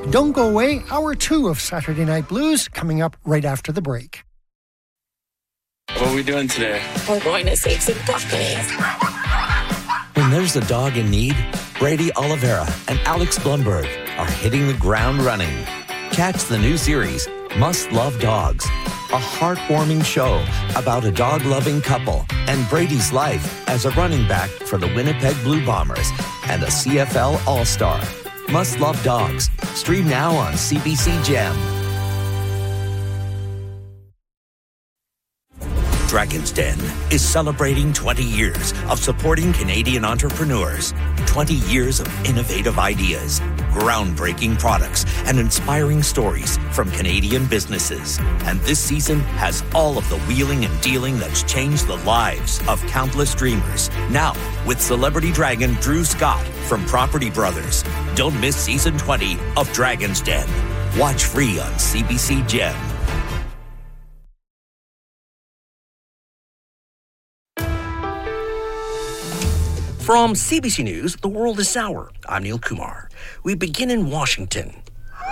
Don't go away. Hour 2 of Saturday Night Blues coming up right after the break. What are we doing today? We're going to save some puppies. When there's a dog in need, Brady Oliveira and Alex Blumberg are hitting the ground running. Catch the new series, Must Love Dogs, a heartwarming show about a dog-loving couple and Brady's life as a running back for the Winnipeg Blue Bombers and a CFL All-Star. Must Love Dogs. Stream now on CBC Gem. Dragon's Den is celebrating 20 years of supporting Canadian entrepreneurs. 20 years of innovative ideas, groundbreaking products, and inspiring stories from Canadian businesses. And this season has all of the wheeling and dealing that's changed the lives of countless dreamers. Now, with celebrity dragon Drew Scott from Property Brothers. Don't miss season 20 of Dragon's Den. Watch free on CBC Gem. From CBC News, The World is Sour. I'm Neil Kumar. We begin in Washington.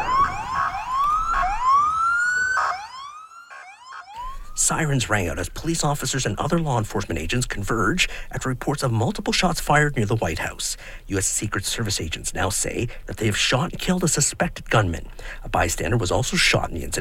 Sirens rang out as police officers and other law enforcement agents converge after reports of multiple shots fired near the White House. U.S. Secret Service agents now say that they have shot and killed a suspected gunman. A bystander was also shot in the incident.